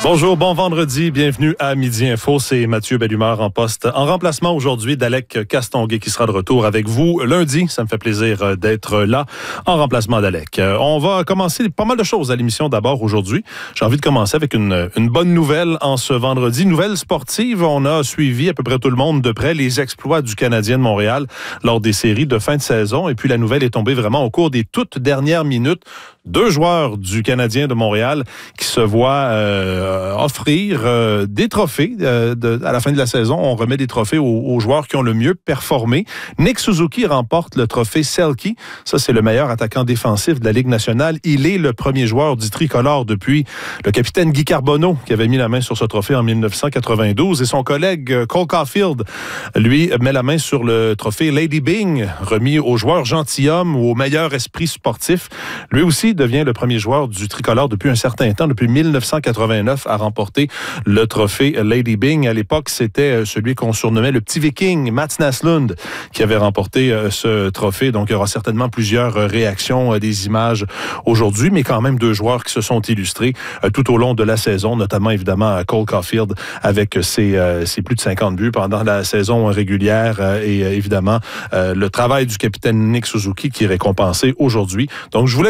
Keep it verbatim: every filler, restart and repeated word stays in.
Bonjour, bon vendredi, bienvenue à Midi Info, c'est Mathieu Bellumeur en poste, en remplacement aujourd'hui d'Alec Castonguay qui sera de retour avec vous lundi. Ça me fait plaisir d'être là en remplacement d'Alec. On va commencer pas mal de choses à l'émission d'abord aujourd'hui. J'ai envie de commencer avec une, une bonne nouvelle en ce vendredi. Nouvelle sportive, on a suivi à peu près tout le monde de près les exploits du Canadien de Montréal lors des séries de fin de saison. Et puis la nouvelle est tombée vraiment au cours des toutes dernières minutes. Deux joueurs du Canadien de Montréal qui se voient euh, offrir euh, des trophées. Euh, de, à la fin de la saison, on remet des trophées aux, aux joueurs qui ont le mieux performé. Nick Suzuki remporte le trophée Selke. Ça, c'est le meilleur attaquant défensif de la Ligue nationale. Il est le premier joueur du tricolore depuis le capitaine Guy Carbonneau qui avait mis la main sur ce trophée en dix-neuf cent quatre-vingt-douze. Et son collègue Cole Caulfield, lui, met la main sur le trophée Lady Byng, remis au joueur gentilhomme ou au meilleur esprit sportif. Lui aussi devient le premier joueur du tricolore depuis un certain temps, depuis dix-neuf cent quatre-vingt-neuf, à remporter le trophée Lady Byng. À l'époque, c'était celui qu'on surnommait le petit viking, Mats Naslund, qui avait remporté ce trophée. Donc, il y aura certainement plusieurs réactions, des images aujourd'hui, mais quand même deux joueurs qui se sont illustrés tout au long de la saison, notamment évidemment Cole Caulfield avec ses, ses plus de cinquante buts pendant la saison régulière et évidemment le travail du capitaine Nick Suzuki qui est récompensé aujourd'hui. Donc, je voulais